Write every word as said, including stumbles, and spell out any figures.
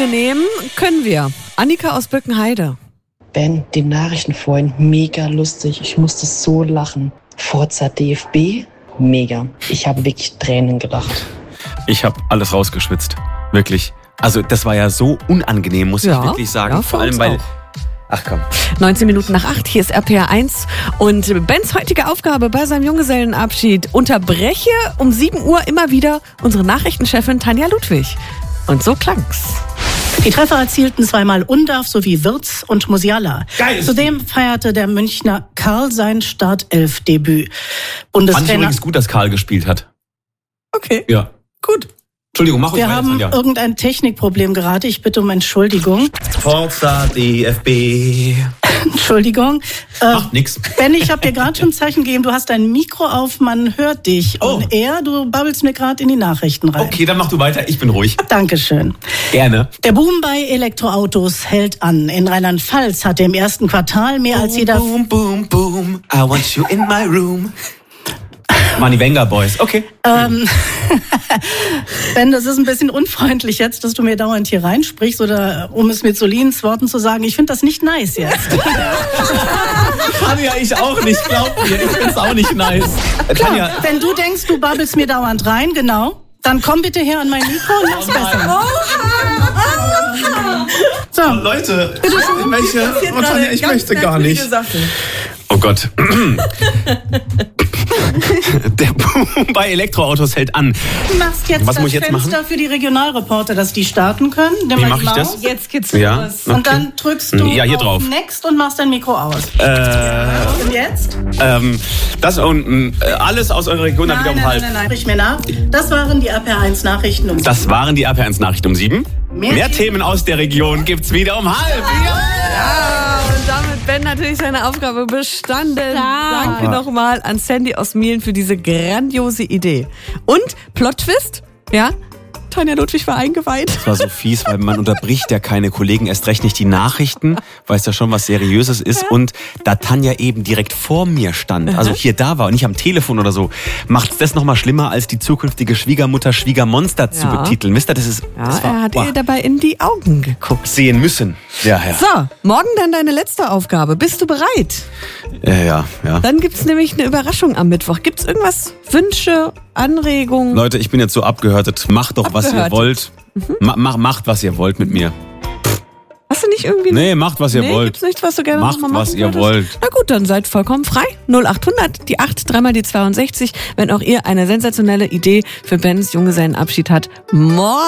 unangenehm können wir. Annika aus Birkenheide. Ben, die Nachrichten vorhin, mega lustig. Ich musste so lachen. Forza D F B, mega. Ich habe wirklich Tränen gelacht. Ich habe alles rausgeschwitzt. Wirklich. Also das war ja so unangenehm, muss Ja, ich wirklich sagen. ja, Vor für allem, uns weil... auch. Ach komm. neunzehn Minuten nach acht, hier ist R P R eins. Und Bens heutige Aufgabe bei seinem Junggesellenabschied: unterbreche um sieben Uhr immer wieder unsere Nachrichtenchefin Tanja Ludwig. Und so klang's. Die Treffer erzielten zweimal Undarf sowie Wirtz und Musiala. Geil. Zudem feierte der Münchner Karl sein Startelf-Debüt. Fand ich Bundestrainer. übrigens gut, dass Karl gespielt hat. Okay, Ja. gut. Entschuldigung, mach ruhig Wir weiter, haben Tanja. irgendein Technikproblem gerade. Ich bitte um Entschuldigung. Forza D F B. Entschuldigung. Äh, Macht nix. Ben, ich habe dir gerade schon ein Zeichen gegeben. Du hast dein Mikro auf, man hört dich. Oh. Und er, du babbelst mir gerade in die Nachrichten rein. Okay, dann mach du weiter. Ich bin ruhig. Dankeschön. Gerne. Der Boom bei Elektroautos hält an. In Rheinland-Pfalz hatte im ersten Quartal mehr als jeder... Boom, boom, boom. I want you in my room. Money Wenger Boys. Okay. Ähm, Ben, das ist ein bisschen unfreundlich jetzt, dass du mir dauernd hier reinsprichst oder um es mit Solins Worten zu sagen, ich finde das nicht nice jetzt. Tanja, ich auch nicht. Glaub mir, ich find's auch nicht nice. Äh, Tanja, Wenn du denkst, du babbelst mir dauernd rein, genau, dann komm bitte her an mein Mikro und mach's besser. So, Leute, ich möchte, oh, Tanja, ich möchte gar nicht. Oh Gott. Der Boom bei Elektroautos hält an. du machst jetzt Was das muss ich jetzt Fenster machen? für die Regionalreporter, dass die starten können. Wie mache ich das? Jetzt geht's Ja. los. Und dann drückst du Ja, hier auf drauf. Next und machst dein Mikro aus. Äh, Und jetzt? ähm, das und äh, alles aus eurer Region dann wieder Nein, um nein, halb. nein, nein, sprich mir nach. Das waren die R P R eins Nachrichten um Das waren die R P R eins Nachrichten um sieben. Mehr Mehr Themen aus der Region gibt's wieder um halb. Ja, und damit Ben natürlich seine Aufgabe bestanden. Danke nochmal an Sandy aus Mielen für diese grandiose Idee. Und Plot-Twist, ja, Tanja Ludwig war eingeweiht. Das war so fies, weil man unterbricht ja keine Kollegen, erst recht nicht die Nachrichten, weiß ja schon, was Seriöses ist. Und da Tanja eben direkt vor mir stand, also hier da war und nicht am Telefon oder so, macht's das noch mal schlimmer, als die zukünftige Schwiegermutter Schwiegermonster zu Ja. betiteln. Wisst ihr, das ist, Ja, das war, er hat boah, ihr dabei in die Augen geguckt. sehen müssen. Ja, Herr. So, morgen dann deine letzte Aufgabe. Bist du bereit? Ja, ja, ja. Dann gibt's nämlich eine Überraschung am Mittwoch. Gibt's irgendwas, Wünsche, Anregungen? Leute, ich bin jetzt so abgehörtet. Macht doch, was ihr Abgehörtet. wollt. Ma mach, macht, was ihr wollt mit mir. Hast du nicht irgendwie... Nee, macht, was ihr nee, wollt. gibt's nichts, was du gerne Macht, noch mal machen was ihr würdest? wollt. Na gut, dann seid vollkommen frei. null acht hundert, die acht, dreimal die zweiundsechzig. Wenn auch ihr eine sensationelle Idee für Bens Junggesellenabschied habt. Morgen